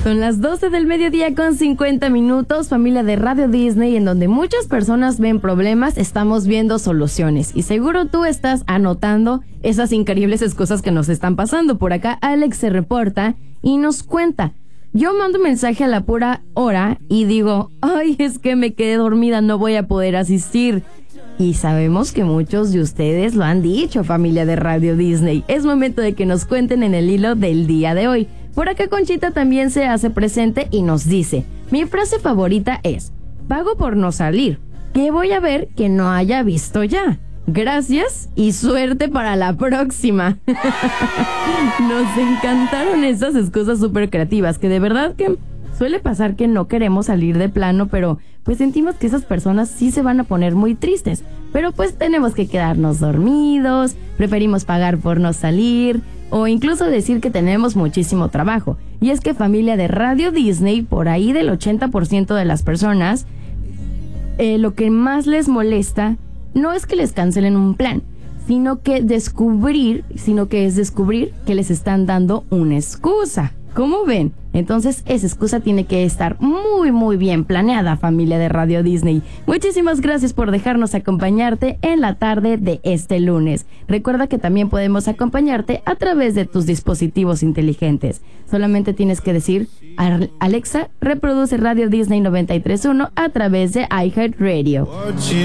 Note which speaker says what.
Speaker 1: Son las 12 del mediodía con 50 minutos, familia de Radio Disney, en donde muchas personas ven problemas, estamos viendo soluciones. Y seguro tú estás anotando esas increíbles cosas que nos están pasando. Por acá Alex se reporta y nos cuenta. Yo mando un mensaje a la pura hora y digo, ay, es que me quedé dormida, no voy a poder asistir. Y sabemos que muchos de ustedes lo han dicho, familia de Radio Disney. Es momento de que nos cuenten en el hilo del día de hoy. Por acá Conchita también se hace presente y nos dice, mi frase favorita es, pago por no salir. ¿Qué voy a ver que no haya visto ya? Gracias y suerte para la próxima. Nos encantaron esas excusas súper creativas, que de verdad que suele pasar que no queremos salir de plano, pero pues sentimos que esas personas sí se van a poner muy tristes. Pero pues tenemos que quedarnos dormidos, preferimos pagar por no salir, o incluso decir que tenemos muchísimo trabajo. Y es que familia de Radio Disney, por ahí del 80% de las personas, lo que más les molesta no es que les cancelen un plan, sino que es descubrir que les están dando una excusa. ¿Cómo ven? Entonces esa excusa tiene que estar muy muy bien planeada, familia de Radio Disney. Muchísimas gracias por dejarnos acompañarte en la tarde de este lunes. Recuerda que también podemos acompañarte a través de tus dispositivos inteligentes. Solamente tienes que decir, Alexa, reproduce Radio Disney 93.1 a través de iHeartRadio.